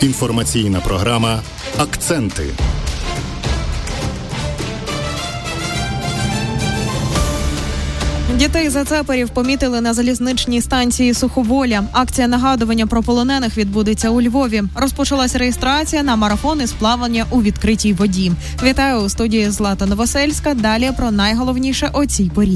Інформаційна програма «Акценти». Дітей зацепарів помітили на залізничній станції Суховоля. Акція нагадування про полонених відбудеться у Львові. Розпочалась реєстрація на марафон із плавання у відкритій воді. Вітаю у студії Злата Новосельська. Далі про найголовніше о цій порі.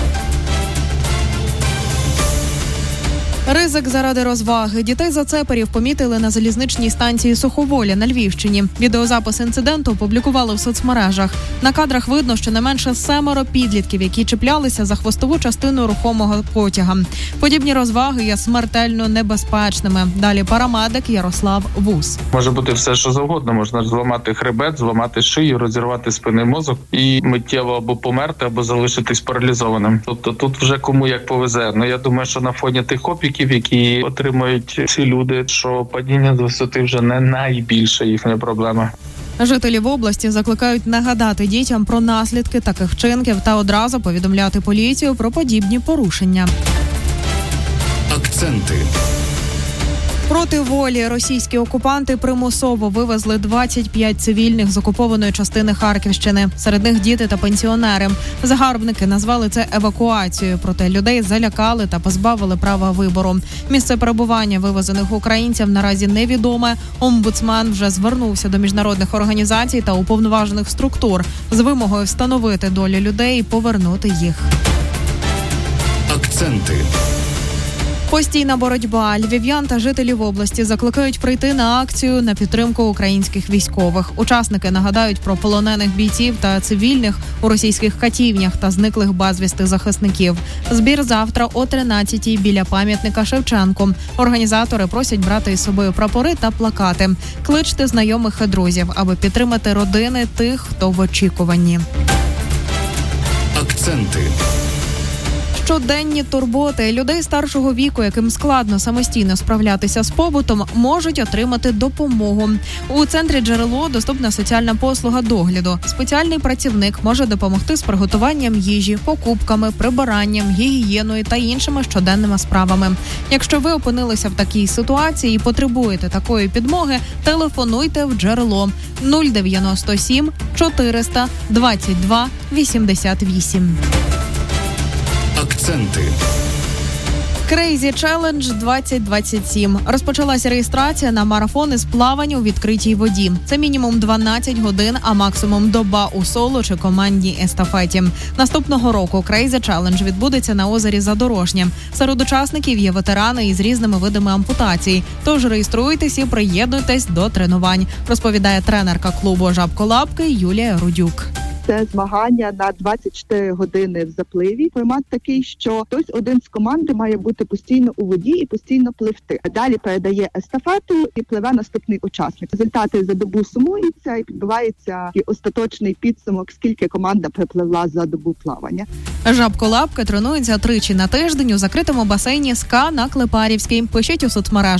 Ризик заради розваги. Дітей зацепарів помітили на залізничній станції Суховоля на Львівщині. Відеозапис інциденту опублікували в соцмережах. На кадрах видно, що не менше 7 підлітків, які чіплялися за хвостову частину рухомого потяга. Подібні розваги є смертельно небезпечними. Далі парамедик Ярослав Вус. Може бути все, що завгодно. Можна зламати хребет, зламати шию, розірвати спинний мозок і миттєво або померти, або залишитись паралізованим. Тобто тут вже кому як повезе. Я думаю, що на фоні тих опіків, які отримують ці люди, що падіння з висоти вже не найбільша їхня проблема. Жителів області закликають нагадати дітям про наслідки таких вчинків та одразу повідомляти поліцію про подібні порушення. Акценти. Проти волі російські окупанти примусово вивезли 25 цивільних з окупованої частини Харківщини. Серед них діти та пенсіонери. Загарбники назвали це евакуацією, проте людей залякали та позбавили права вибору. Місце перебування вивезених українців наразі невідоме. Омбудсмен вже звернувся до міжнародних організацій та уповноважених структур з вимогою встановити долю людей і повернути їх. Акценти. Постійна боротьба. Львів'ян та жителів області закликають прийти на акцію на підтримку українських військових. Учасники нагадають про полонених бійців та цивільних у російських катівнях та зниклих безвісти захисників. Збір завтра о 13-й біля пам'ятника Шевченку. Організатори просять брати із собою прапори та плакати. Кличте знайомих і друзів, аби підтримати родини тих, хто в очікуванні. Акценти. Щоденні турботи. Людей старшого віку, яким складно самостійно справлятися з побутом, можуть отримати допомогу. У центрі «Джерело» доступна соціальна послуга догляду. Спеціальний працівник може допомогти з приготуванням їжі, покупками, прибиранням, гігієною та іншими щоденними справами. Якщо ви опинилися в такій ситуації і потребуєте такої підмоги, телефонуйте в «Джерело» 097 400 22 88. Акценти. Crazy Challenge 2027. Розпочалася реєстрація на марафон із плавання у відкритій воді. Це мінімум 12 годин, а максимум доба у соло чи командній естафеті. Наступного року Crazy Challenge відбудеться на озері Задорожнє. Серед учасників є ветерани із різними видами ампутацій. Тож реєструйтесь і приєднуйтесь до тренувань, розповідає тренерка клубу «Жабколапки» Юлія Рудюк. Це змагання на 24 години в запливі. Формат такий, що хтось один з команди має бути постійно у воді і постійно пливти. Далі передає естафету і пливе наступний учасник. Результати за добу сумуються і підбивається остаточний підсумок, скільки команда припливла за добу плавання. Жабколапки тренуються 3 на тиждень у закритому басейні СКА на Клепарівській. Пишіть у соцмережах.